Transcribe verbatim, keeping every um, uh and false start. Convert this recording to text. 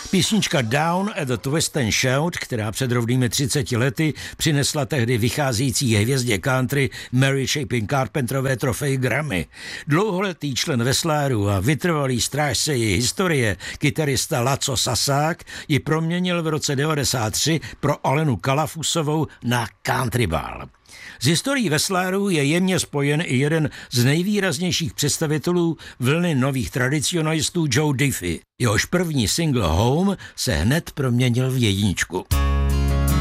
Písnička Down at the Twist and Shout, která před rovnými třiceti lety přinesla tehdy vycházející hvězdě country Mary Chapin Carpenterové trofej Grammy. Dlouholetý člen vesláru a vytrvalý strážce její historie, kytarista Laco Sasák, ji proměnil v roce devadesát tři pro Alenu Kalafusovou na country ball. Z historií vesláru je jemně spojen i jeden z nejvýraznějších představitelů vlny nových tradicionalistů Joe Diffie. Jehož první single Home se hned proměnil v jedničku.